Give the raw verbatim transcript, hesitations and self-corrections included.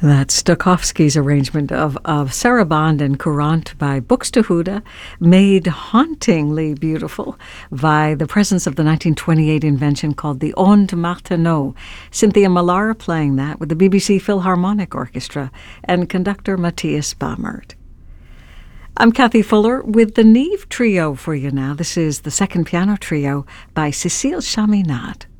That's Stokowski's arrangement of, of Sarabande and Courant by Buxtehude, made hauntingly beautiful by the presence of the nineteen twenty-eight invention called the Ondes Martenot. Cynthia Millar playing that with the B B C Philharmonic Orchestra and conductor Matthias Baumert. I'm Kathy Fuller with the Neve Trio for you now. This is the second piano trio by Cécile Chaminade.